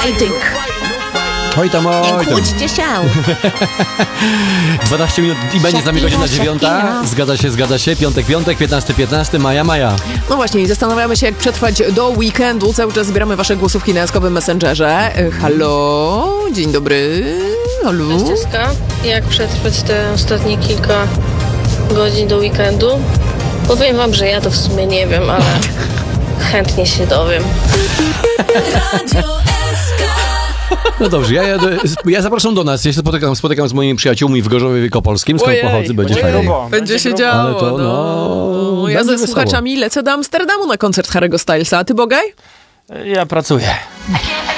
fighting. Oj tam, Nie oj tam. kłóćcie się. 12 minut i będzie z nami godzina 9. Zgadza się. Piątek, 15, maja. No właśnie, i zastanawiamy się, jak przetrwać do weekendu. Cały czas zbieramy wasze głosówki na jaskowym Messengerze. Halo, dzień dobry. Halo. Cześć, Czeska. Jak przetrwać te ostatnie kilka godzin do weekendu? Powiem wam, że ja to w sumie nie wiem, ale chętnie się dowiem. No dobrze, ja zapraszam do nas. Ja się spotykam z moimi przyjaciółmi w Gorzowie Wielkopolskim, skąd pochodzę, będzie fajnie. Będzie się działo. Ale to, no, Ja ze będzie wesoło. słuchaczami lecę do Amsterdamu na koncert Harry'ego Stylesa. A ty, Bogaj? Ja pracuję.